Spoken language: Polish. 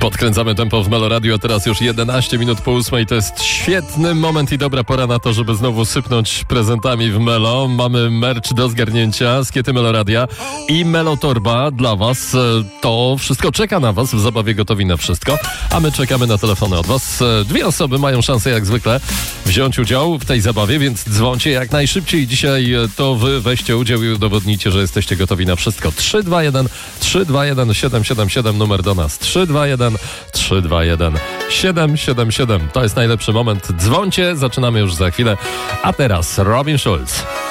Podkręcamy tempo w Melo Radio, teraz już 11 minut po 8. To jest świetny moment i dobra pora na to, żeby znowu sypnąć prezentami w Melo. Mamy merch do zgarnięcia z Kiety Melo Radia i Melo Torba dla was. To wszystko czeka na was w zabawie Gotowi na Wszystko, a my czekamy na telefony od was. Dwie osoby mają szansę jak zwykle wziąć udział w tej zabawie, więc dzwońcie jak najszybciej. Dzisiaj to wy weźcie udział i udowodnijcie, że jesteście gotowi na wszystko. 321 777 numer do nas. 321 777. To jest najlepszy moment. Dzwońcie, zaczynamy już za chwilę. A teraz Robin Schulz.